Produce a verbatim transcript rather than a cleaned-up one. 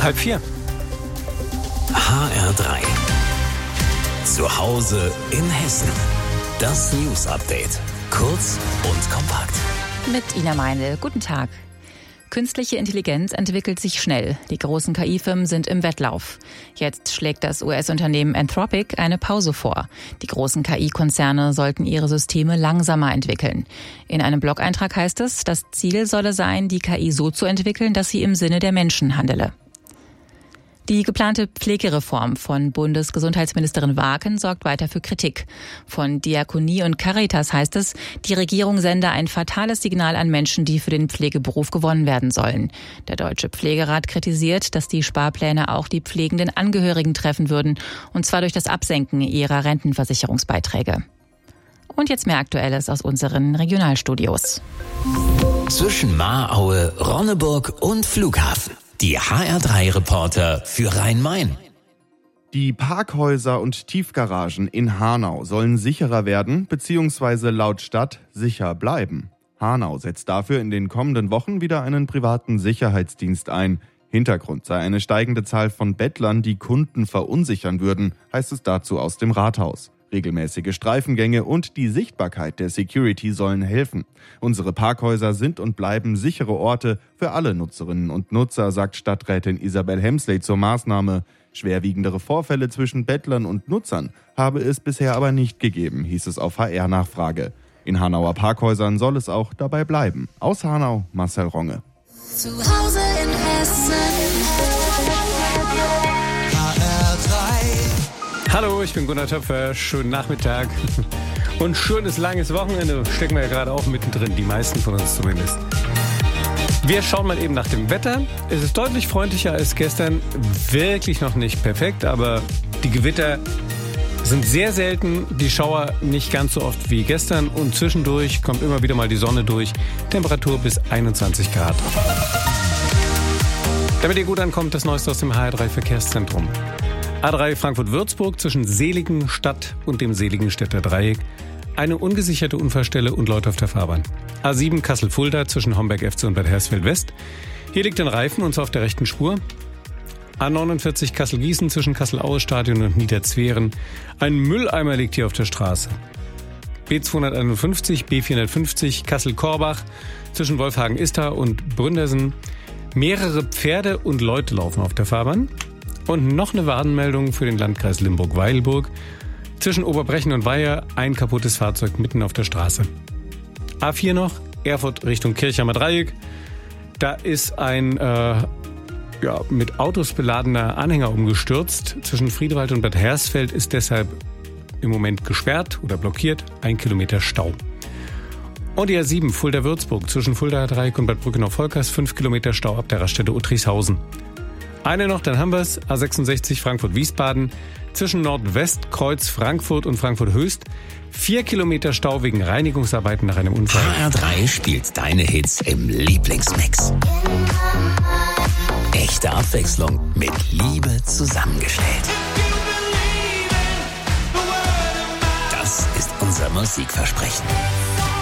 halb vier. H R drei. Zu Hause in Hessen. Das News Update. Kurz und kompakt. Mit Ina Meinl. Guten Tag. Künstliche Intelligenz entwickelt sich schnell. Die großen K I-Firmen sind im Wettlauf. Jetzt schlägt das U S-Unternehmen Anthropic eine Pause vor. Die großen K I-Konzerne sollten ihre Systeme langsamer entwickeln. In einem Blog-Eintrag heißt es, das Ziel solle sein, die K I so zu entwickeln, dass sie im Sinne der Menschen handele. Die geplante Pflegereform von Bundesgesundheitsministerin Waaken sorgt weiter für Kritik. Von Diakonie und Caritas heißt es, die Regierung sende ein fatales Signal an Menschen, die für den Pflegeberuf gewonnen werden sollen. Der Deutsche Pflegerat kritisiert, dass die Sparpläne auch die pflegenden Angehörigen treffen würden, und zwar durch das Absenken ihrer Rentenversicherungsbeiträge. Und jetzt mehr Aktuelles aus unseren Regionalstudios. Zwischen Mahraue, Ronneburg und Flughafen. Die H R drei Reporter für Rhein-Main. Die Parkhäuser und Tiefgaragen in Hanau sollen sicherer werden bzw. laut Stadt sicher bleiben. Hanau setzt dafür in den kommenden Wochen wieder einen privaten Sicherheitsdienst ein. Hintergrund sei eine steigende Zahl von Bettlern, die Kunden verunsichern würden, heißt es dazu aus dem Rathaus. Regelmäßige Streifengänge und die Sichtbarkeit der Security sollen helfen. Unsere Parkhäuser sind und bleiben sichere Orte für alle Nutzerinnen und Nutzer, sagt Stadträtin Isabel Hemsley zur Maßnahme. Schwerwiegendere Vorfälle zwischen Bettlern und Nutzern habe es bisher aber nicht gegeben, hieß es auf H R-Nachfrage. In Hanauer Parkhäusern soll es auch dabei bleiben. Aus Hanau, Marcel Ronge. Zu Hause in Hessen. Hallo, ich bin Gunnar Töpfer. Schönen Nachmittag und schönes langes Wochenende. Stecken wir ja gerade auch mittendrin, die meisten von uns zumindest. Wir schauen mal eben nach dem Wetter. Es ist deutlich freundlicher als gestern. Wirklich noch nicht perfekt, aber die Gewitter sind sehr selten. Die Schauer nicht ganz so oft wie gestern. Und zwischendurch kommt immer wieder mal die Sonne durch. Temperatur bis einundzwanzig Grad. Damit ihr gut ankommt, das Neueste aus dem H R drei Verkehrszentrum. A drei Frankfurt-Würzburg zwischen Seligenstadt und dem Seligenstädter Dreieck. Eine ungesicherte Unfallstelle und Leute auf der Fahrbahn. A sieben Kassel-Fulda zwischen Homberg-F C und Bad Hersfeld-West. Hier liegt ein Reifen, und zwar auf der rechten Spur. A neunundvierzig Kassel-Gießen zwischen Kassel-Aue-Stadion und Niederzweren. Ein Mülleimer liegt hier auf der Straße. B zweihunderteinundfünfzig, B vierhundertfünfzig Kassel-Korbach zwischen Wolfhagen-Istar und Bründersen. Mehrere Pferde und Leute laufen auf der Fahrbahn. Und noch eine Warnmeldung für den Landkreis Limburg-Weilburg. Zwischen Oberbrechen und Weiher ein kaputtes Fahrzeug mitten auf der Straße. A vier noch, Erfurt Richtung Kirchheimer Dreieck. Da ist ein äh, ja, mit Autos beladener Anhänger umgestürzt. Zwischen Friedewald und Bad Hersfeld ist deshalb im Moment gesperrt oder blockiert. Ein Kilometer Stau. Und die A sieben Fulda-Würzburg zwischen Fulda Dreieck und Bad Brückenhof-Volkers. Fünf Kilometer Stau ab der Raststätte Uttrichshausen. Eine noch, dann haben wir es. A sechsundsechzig Frankfurt-Wiesbaden zwischen Nordwestkreuz Frankfurt und Frankfurt-Höchst. Vier Kilometer Stau wegen Reinigungsarbeiten nach einem Unfall. H R drei spielt deine Hits im Lieblingsmix. Echte Abwechslung mit Liebe zusammengestellt. Das ist unser Musikversprechen.